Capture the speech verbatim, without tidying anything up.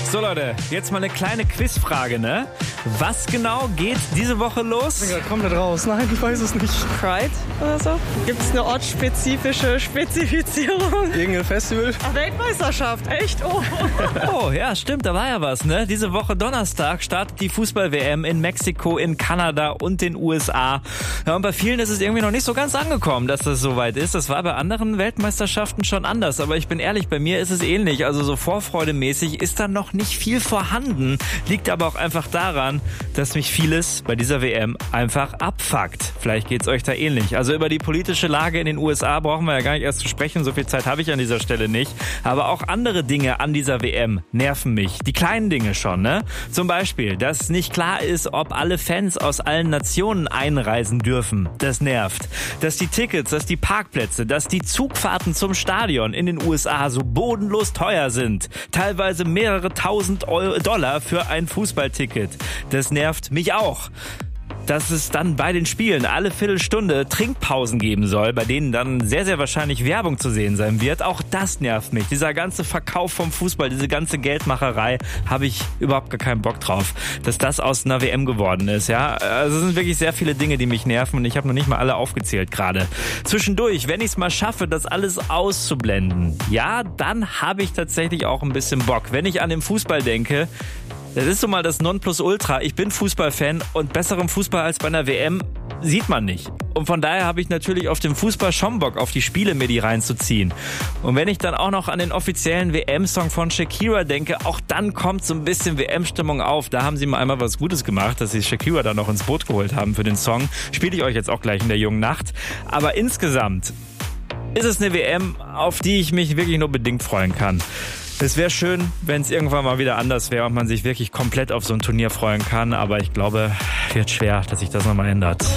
So Leute, jetzt mal eine kleine Quizfrage, ne? Was genau geht diese Woche los? Ich bin gerade komplett raus. Nein, ich weiß es nicht. Pride oder so? Gibt es eine ortsspezifische Spezifizierung? Irgendein Festival? Ach, Weltmeisterschaft, echt? Oh. Oh, ja, stimmt, da war ja was, ne? Diese Woche Donnerstag startet die Fußball-W M in Mexiko, in Kanada und den U S A. Ja, und bei vielen ist es irgendwie noch nicht so ganz angekommen, dass das soweit ist. Das war bei anderen Weltmeisterschaften schon anders. Aber ich bin ehrlich, bei mir ist es ähnlich. Also so vorfreudemäßig ist da noch nicht viel vorhanden. Liegt aber auch einfach daran, dass mich vieles bei dieser W M einfach abfuckt. Vielleicht geht's euch da ähnlich. Also über die politische Lage in den U S A brauchen wir ja gar nicht erst zu sprechen. So viel Zeit habe ich an dieser Stelle nicht. Aber auch andere Dinge an dieser W M nerven mich. Die kleinen Dinge schon, ne? Zum Beispiel, dass nicht klar ist, ob alle Fans aus allen Nationen einreisen dürfen. Das nervt. Dass die Tickets, dass die Parkplätze, dass die Zugfahrten zum Stadion in den U S A so bodenlos teuer sind. Teilweise mehrere tausend Euro, Dollar für ein Fußballticket. Das nervt mich auch. Dass es dann bei den Spielen alle Viertelstunde Trinkpausen geben soll, bei denen dann sehr, sehr wahrscheinlich Werbung zu sehen sein wird. Auch das nervt mich. Dieser ganze Verkauf vom Fußball, diese ganze Geldmacherei, habe ich überhaupt gar keinen Bock drauf, dass das aus einer W M geworden ist. Ja, also es sind wirklich sehr viele Dinge, die mich nerven und ich habe noch nicht mal alle aufgezählt gerade. Zwischendurch, wenn ich es mal schaffe, das alles auszublenden, ja, dann habe ich tatsächlich auch ein bisschen Bock. Wenn ich an den Fußball denke, das ist so mal das Nonplusultra. Ich bin Fußballfan und besserem Fußball als bei einer W M sieht man nicht. Und von daher habe ich natürlich auf dem Fußball schon Bock, auf die Spiele mir die reinzuziehen. Und wenn ich dann auch noch an den offiziellen W M-Song von Shakira denke, auch dann kommt so ein bisschen W M-Stimmung auf. Da haben sie mal einmal was Gutes gemacht, dass sie Shakira dann noch ins Boot geholt haben für den Song. Spiele ich euch jetzt auch gleich in der jungen Nacht. Aber insgesamt ist es eine W M, auf die ich mich wirklich nur bedingt freuen kann. Es wäre schön, wenn es irgendwann mal wieder anders wäre und man sich wirklich komplett auf so ein Turnier freuen kann. Aber ich glaube, wird schwer, dass sich das nochmal ändert.